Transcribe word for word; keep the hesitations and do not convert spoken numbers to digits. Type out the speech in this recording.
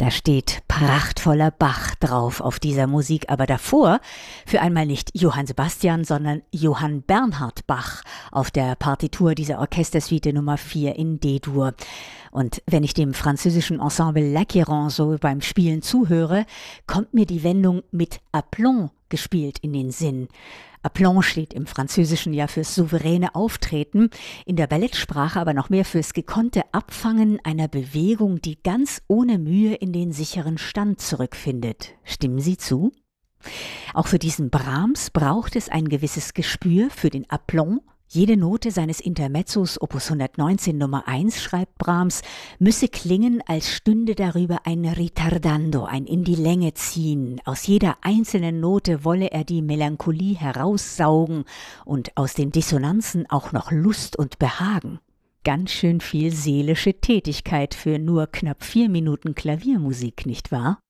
Da steht prachtvoller Bach drauf auf dieser Musik, aber davor für einmal nicht Johann Sebastian, sondern Johann Bernhard Bach auf der Partitur dieser Orchestersuite Nummer vier in D-Dur. Und wenn ich dem französischen Ensemble L'Acquérant so beim Spielen zuhöre, kommt mir die Wendung mit Aplomb gespielt in den Sinn. Aplomb steht im Französischen ja fürs souveräne Auftreten, in der Ballettsprache aber noch mehr fürs gekonnte Abfangen einer Bewegung, die ganz ohne Mühe in den sicheren Stand zurückfindet. Stimmen Sie zu? Auch für diesen Brahms braucht es ein gewisses Gespür für den Aplomb. Jede Note seines Intermezzos Opus hundertneunzehn Nummer eins, schreibt Brahms, müsse klingen, als stünde darüber ein Ritardando, ein in die Länge ziehen. Aus jeder einzelnen Note wolle er die Melancholie heraussaugen und aus den Dissonanzen auch noch Lust und Behagen. Ganz schön viel seelische Tätigkeit für nur knapp vier Minuten Klaviermusik, nicht wahr?